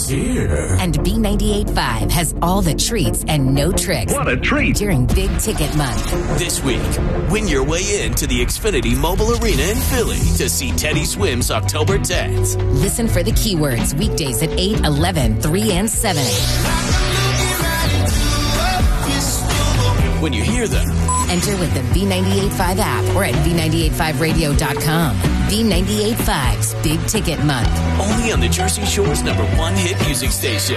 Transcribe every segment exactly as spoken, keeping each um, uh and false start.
here. And B ninety-eight point five has all the treats and no tricks. What a treat. During Big Ticket Month. This week, win your way into the Xfinity Mobile Arena in Philly to see Teddy Swims October tenth. Listen for the keywords weekdays at eight, eleven, three, and seven. When you hear them, enter with the B ninety-eight point five app or at B ninety-eight five radio dot com. B ninety-eight point five's Big Ticket Month. Only on the Jersey Shore's number one hit music station.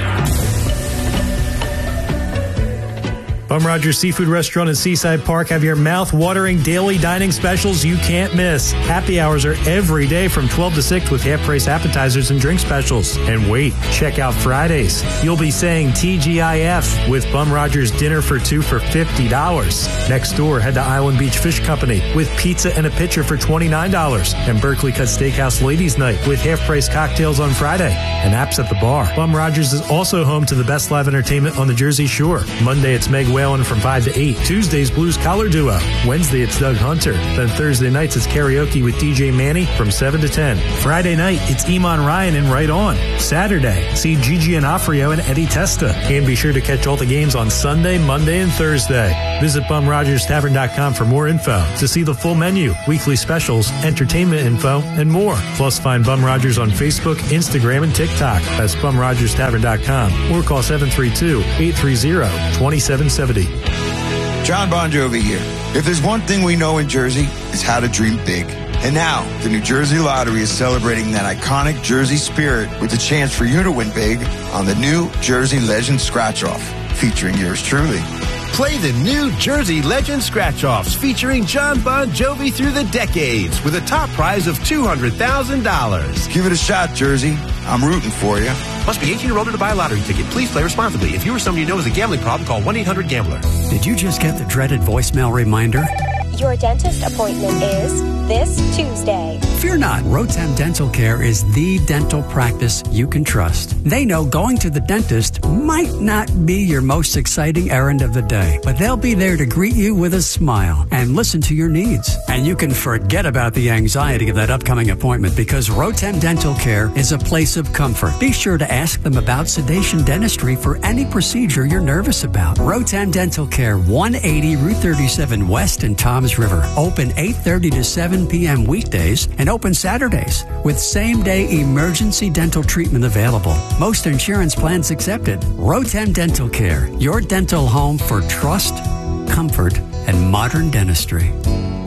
Bum Rogers Seafood Restaurant in Seaside Park have your mouth-watering daily dining specials you can't miss. Happy hours are every day from twelve to six with half-price appetizers and drink specials. And wait, check out Fridays. You'll be saying T G I F with Bum Rogers dinner for two for fifty dollars. Next door, head to Island Beach Fish Company with pizza and a pitcher for twenty-nine dollars. And Berkeley Cut Steakhouse Ladies Night with half-price cocktails on Friday and apps at the bar. Bum Rogers is also home to the best live entertainment on the Jersey Shore. Monday, it's Meg Whalen from five to eight. Tuesday's Blues Collar Duo. Wednesday, it's Doug Hunter. Then Thursday nights, it's karaoke with D J Manny from seven to ten. Friday night, it's Iman Ryan and Right On. Saturday, see Gigi Anafrio and Eddie Testa. And be sure to catch all the games on Sunday, Monday, and Thursday. Visit bum rogers tavern dot com for more info to see the full menu, weekly specials, entertainment info, and more. Plus, find Bum Rogers on Facebook, Instagram, and TikTok. That's bum rogers tavern dot com or call seven three two, eight three zero, two seven seven zero. John Bon Jovi here. If there's one thing we know in Jersey, it's how to dream big. And now, the New Jersey Lottery is celebrating that iconic Jersey spirit with a chance for you to win big on the New Jersey Legend Scratch-Off, featuring yours truly. Play the New Jersey Legend Scratch-Offs featuring John Bon Jovi through the decades with a top prize of two hundred thousand dollars. Give it a shot, Jersey. I'm rooting for you. Must be eighteen or older to buy a lottery ticket. Please play responsibly. If you or somebody you know has a gambling problem, call one eight hundred gambler. Did you just get the dreaded voicemail reminder? Your dentist appointment is this Tuesday. Fear not. Rotem Dental Care is the dental practice you can trust. They know going to the dentist might not be your most exciting errand of the day, but they'll be there to greet you with a smile and listen to your needs. And you can forget about the anxiety of that upcoming appointment because Rotem Dental Care is a place of comfort. Be sure to ask them about sedation dentistry for any procedure you're nervous about. Rotem Dental Care, one eighty Route thirty-seven West in Toms River. Open eight thirty to seven p.m. weekdays and open Saturdays with same-day emergency dental treatment available. Most insurance plans accepted. Rotem Dental Care, your dental home for trust, comfort, and modern dentistry.